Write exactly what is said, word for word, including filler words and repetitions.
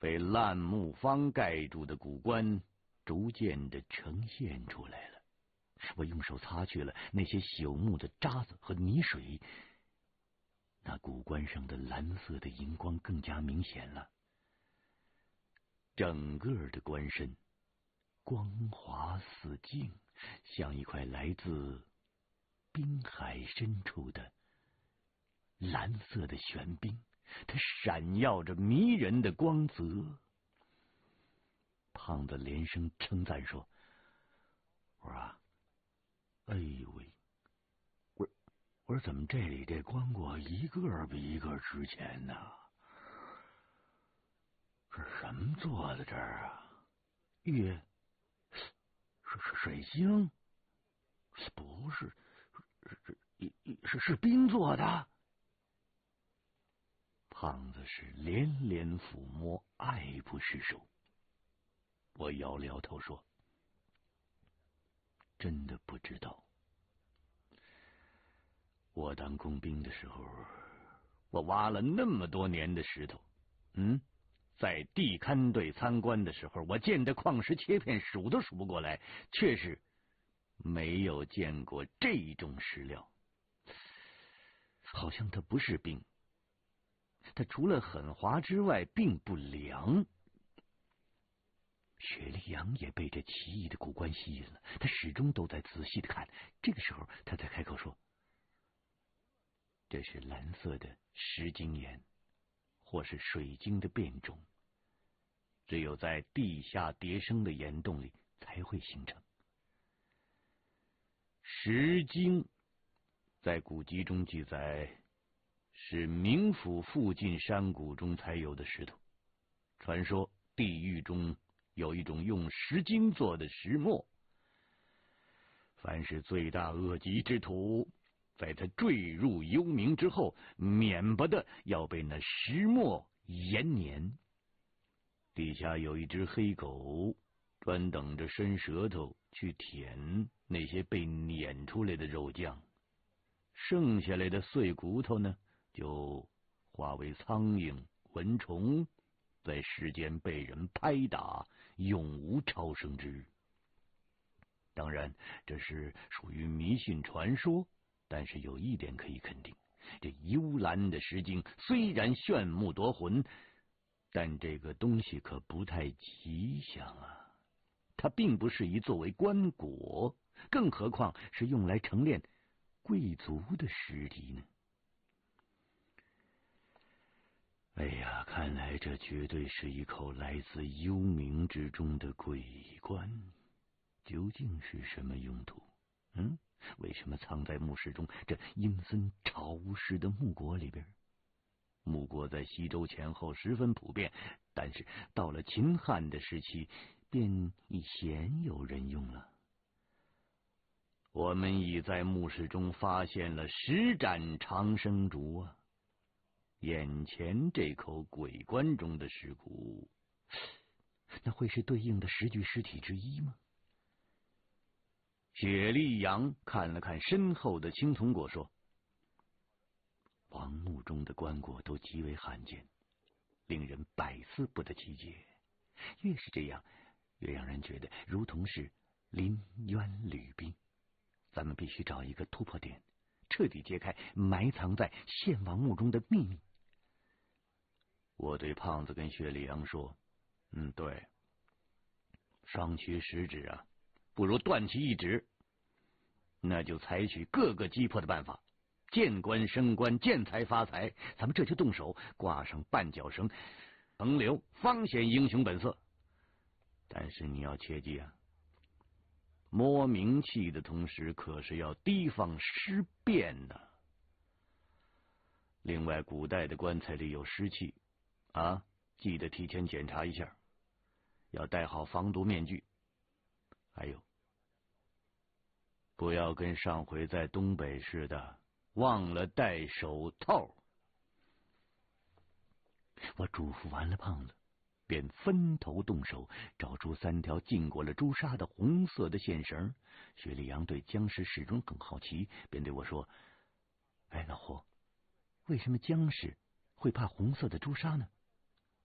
被烂木方盖住的古棺逐渐的呈现出来了。我用手擦去了那些朽木的渣子和泥水，那古棺上的蓝色的荧光更加明显了。整个的棺身光滑似镜，像一块来自滨海深处的蓝色的玄冰，它闪耀着迷人的光泽。胖子连声称赞说：“我说啊，哎呦喂，我我说怎么这里这棺椁一个比一个值钱呢？是什么做的这儿啊？月是是水晶？不是，是是是是冰做的。”胖子是连连抚摸，爱不释手。我摇了摇头说：“真的不知道。我当工兵的时候，我挖了那么多年的石头，嗯，在地勘队参观的时候，我见的矿石切片数都数不过来，确实没有见过这种石料。好像它不是冰，它除了很滑之外并不凉。”雪莉杨也被这奇异的古棺吸引了，他始终都在仔细的看。这个时候，他才开口说：“这是蓝色的石晶岩，或是水晶的变种，只有在地下叠生的岩洞里才会形成。石晶在古籍中记载是冥府附近山谷中才有的石头，传说地狱中有一种用石晶做的石磨，凡是罪大恶极之徒，在他坠入幽冥之后，免不得要被那石磨延年。底下有一只黑狗，专等着伸舌头去舔那些被碾出来的肉酱，剩下来的碎骨头呢，就化为苍蝇、蚊虫，在世间被人拍打，永无超生之日。当然，这是属于迷信传说，但是有一点可以肯定，这幽蓝的石晶虽然炫目夺魂，但这个东西可不太吉祥啊！它并不适宜作为棺椁，更何况是用来陈列贵族的尸体呢？哎呀，看来这绝对是一口来自幽冥之中的鬼棺。究竟是什么用途？嗯，为什么藏在墓室中这阴森潮湿的木椁里边？木椁在西周前后十分普遍，但是到了秦汉的时期，便已鲜有人用了。我们已在墓室中发现了十盏长生烛啊！眼前这口鬼棺中的尸骨，那会是对应的十具尸体之一吗？雪莉杨看了看身后的青铜椁，说：“王墓中的棺椁都极为罕见，令人百思不得其解。越是这样，越让人觉得如同是临渊履冰。咱们必须找一个突破点，彻底揭开埋藏在献王墓中的秘密。”我对胖子跟雪莉杨说：“嗯，对，双缺十指啊，不如断其一指。那就采取各个击破的办法，见官升官，见财发财。咱们这就动手，挂上绊脚绳，横流方显英雄本色。但是你要切记啊，摸冥器的同时，可是要提防尸变的。另外，古代的棺材里有湿气啊，记得提前检查一下，要戴好防毒面具。还有，不要跟上回在东北似的，忘了戴手套。”我嘱咐完了胖子，便分头动手，找出三条浸过了朱砂的红色的线绳。雪莉杨对僵尸始终很好奇，便对我说：“哎，老胡，为什么僵尸会怕红色的朱砂呢？”